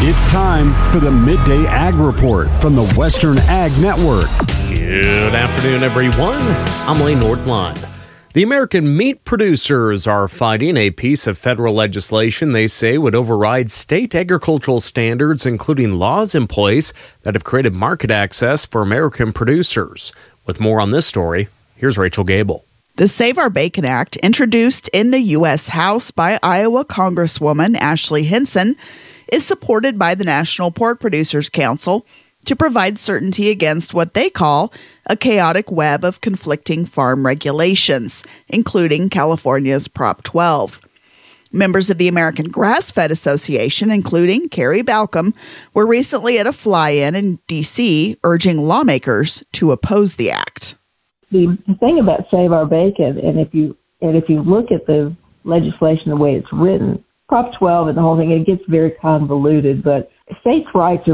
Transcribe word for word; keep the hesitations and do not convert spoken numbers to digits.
It's time for the Midday Ag Report from the Western Ag Network. Good afternoon, everyone. I'm Lee Nordlund. The American meat producers are fighting a piece of federal legislation they say would override state agricultural standards, including laws in place that have created market access for American producers. With more on this story, here's Rachel Gable. The Save Our Bacon Act, introduced in the U S House by Iowa Congresswoman Ashley Hinson, is supported by the National Pork Producers Council to provide certainty against what they call a chaotic web of conflicting farm regulations, including California's Prop twelve. Members of the American Grass-Fed Association, including Carrie Balcom, were recently at a fly-in in D C urging lawmakers to oppose the act. The thing about Save Our Bacon, and if you and if you look at the legislation the way it's written, Prop twelve and the whole thing, it gets very convoluted, but states' rights are